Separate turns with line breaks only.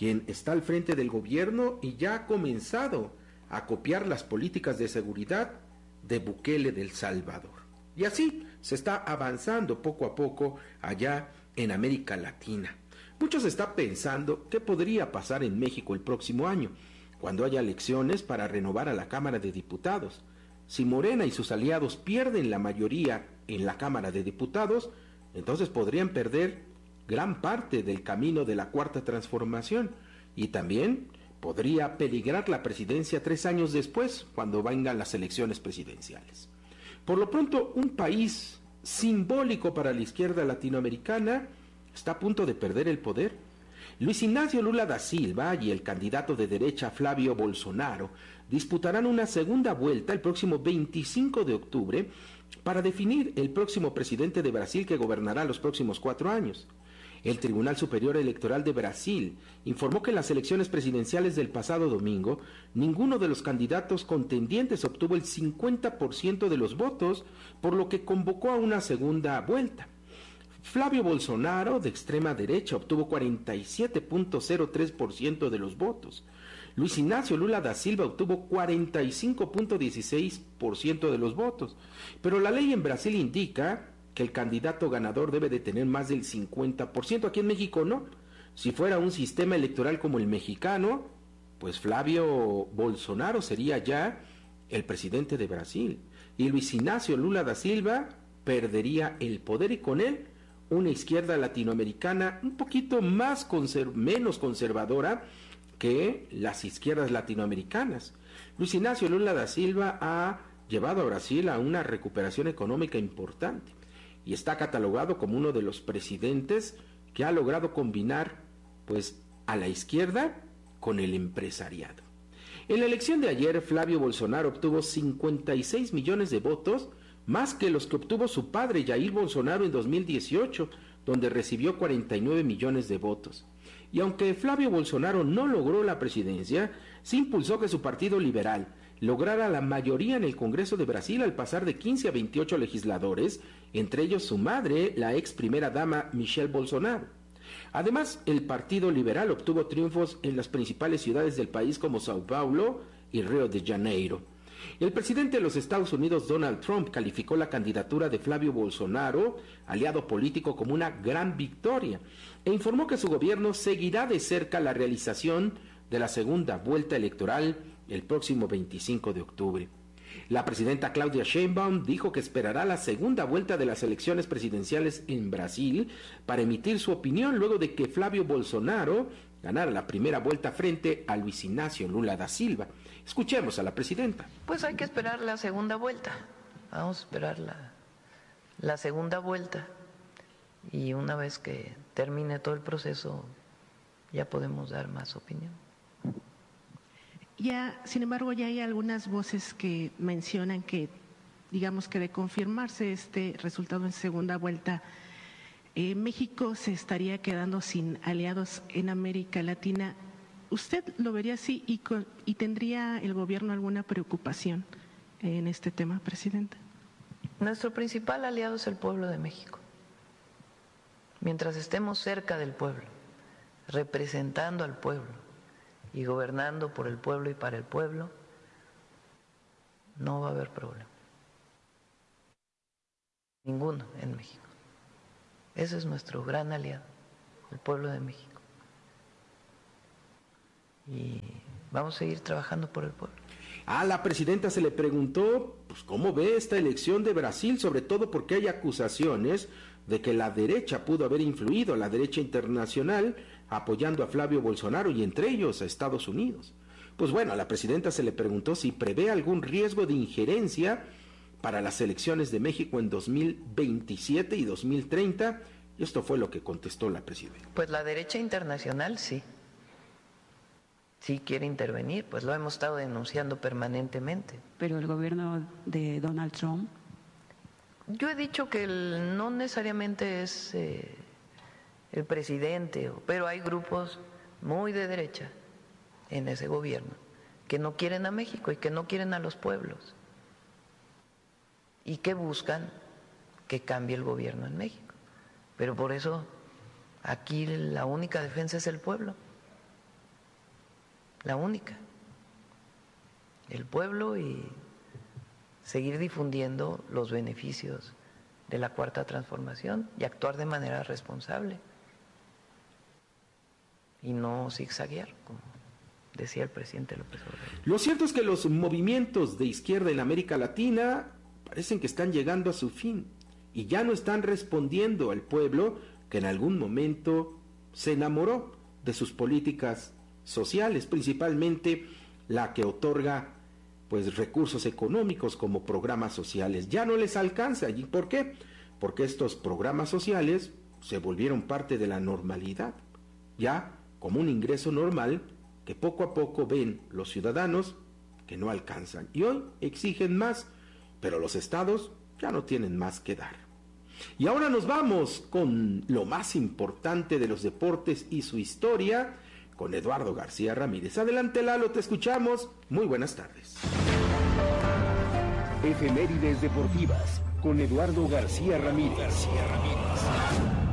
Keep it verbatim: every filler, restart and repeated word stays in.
quien está al frente del gobierno y ya ha comenzado a copiar las políticas de seguridad de Bukele del Salvador. Y así se está avanzando poco a poco allá en América Latina. Muchos están pensando qué podría pasar en México el próximo año, cuando haya elecciones para renovar a la Cámara de Diputados. Si Morena y sus aliados pierden la mayoría en la Cámara de Diputados, entonces podrían perder gran parte del camino de la Cuarta Transformación y también podría peligrar la presidencia tres años después, cuando vengan las elecciones presidenciales. Por lo pronto, un país simbólico para la izquierda latinoamericana está a punto de perder el poder. Luis Ignacio Lula da Silva y el candidato de derecha Flavio Bolsonaro disputarán una segunda vuelta el próximo veinticinco de octubre para definir el próximo presidente de Brasil que gobernará los próximos cuatro años. El Tribunal Superior Electoral de Brasil informó que en las elecciones presidenciales del pasado domingo, ninguno de los candidatos contendientes obtuvo el cincuenta por ciento de los votos, por lo que convocó a una segunda vuelta. Flavio Bolsonaro, de extrema derecha, obtuvo cuarenta y siete punto cero tres por ciento de los votos. Luis Ignacio Lula da Silva obtuvo cuarenta y cinco punto dieciséis por ciento de los votos. Pero la ley en Brasil indica que el candidato ganador debe de tener más del cincuenta por ciento. Aquí en México no. Si fuera un sistema electoral como el mexicano, pues Flavio Bolsonaro sería ya el presidente de Brasil. Y Luis Ignacio Lula da Silva perdería el poder y con él una izquierda latinoamericana un poquito más conser- menos conservadora que las izquierdas latinoamericanas. Luis Ignacio Lula da Silva ha llevado a Brasil a una recuperación económica importante y está catalogado como uno de los presidentes que ha logrado combinar pues a la izquierda con el empresariado. En la elección de ayer, Flavio Bolsonaro obtuvo cincuenta y seis millones de votos, más que los que obtuvo su padre Jair Bolsonaro en dos mil dieciocho, donde recibió cuarenta y nueve millones de votos. Y aunque Flavio Bolsonaro no logró la presidencia, sí impulsó que su partido liberal lograra la mayoría en el Congreso de Brasil al pasar de quince a veintiocho legisladores, entre ellos su madre, la ex primera dama Michelle Bolsonaro. Además, el Partido Liberal obtuvo triunfos en las principales ciudades del país como Sao Paulo y Río de Janeiro. El presidente de los Estados Unidos, Donald Trump, calificó la candidatura de Flavio Bolsonaro, aliado político, como una gran victoria e informó que su gobierno seguirá de cerca la realización de la segunda vuelta electoral el próximo veinticinco de octubre. La presidenta Claudia Sheinbaum dijo que esperará la segunda vuelta de las elecciones presidenciales en Brasil para emitir su opinión luego de que Flavio Bolsonaro ganara la primera vuelta frente a Luis Ignacio Lula da Silva. Escuchemos a la presidenta.
Pues hay que esperar la segunda vuelta. Vamos a esperar la, la segunda vuelta y una vez que termine todo el proceso ya podemos dar más opinión.
Ya, sin embargo, ya hay algunas voces que mencionan que, digamos que de confirmarse este resultado en segunda vuelta, eh, México se estaría quedando sin aliados en América Latina. ¿Usted lo vería así y, con, y tendría el gobierno alguna preocupación en este tema, presidenta?
Nuestro principal aliado es el pueblo de México. Mientras estemos cerca del pueblo, representando al pueblo y gobernando por el pueblo y para el pueblo, no va a haber problema. Ninguno en México. Ese es nuestro gran aliado, el pueblo de México. Y vamos a seguir trabajando por el pueblo.
A la presidenta se le preguntó pues, cómo ve esta elección de Brasil, sobre todo porque hay acusaciones de que la derecha pudo haber influido, la derecha internacional, apoyando a Flavio Bolsonaro y entre ellos a Estados Unidos. Pues bueno, a la presidenta se le preguntó si prevé algún riesgo de injerencia para las elecciones de México en dos mil veintisiete y dos mil treinta, y esto fue lo que contestó la presidenta.
Pues la derecha internacional sí. Sí quiere intervenir, pues lo hemos estado denunciando permanentemente.
Pero el gobierno de Donald Trump.
Yo he dicho que el, no necesariamente es eh, el presidente, pero hay grupos muy de derecha en ese gobierno que no quieren a México y que no quieren a los pueblos y que buscan que cambie el gobierno en México. Pero por eso aquí la única defensa es el pueblo. la única. El pueblo y seguir difundiendo los beneficios de la Cuarta Transformación y actuar de manera responsable y no zigzaguear, como decía el presidente López Obrador.
Lo cierto es que los movimientos de izquierda en América Latina parecen que están llegando a su fin y ya no están respondiendo al pueblo que en algún momento se enamoró de sus políticas sociales, principalmente la que otorga pues recursos económicos como programas sociales. Ya no les alcanza. ¿Y por qué? Porque estos programas sociales se volvieron parte de la normalidad, ya como un ingreso normal que poco a poco ven los ciudadanos que no alcanzan. Y hoy exigen más, pero los estados ya no tienen más que dar. Y ahora nos vamos con lo más importante de los deportes y su historia, con Eduardo García Ramírez. Adelante, Lalo, te escuchamos. Muy buenas tardes.
Efemérides deportivas con Eduardo García Ramírez. García Ramírez.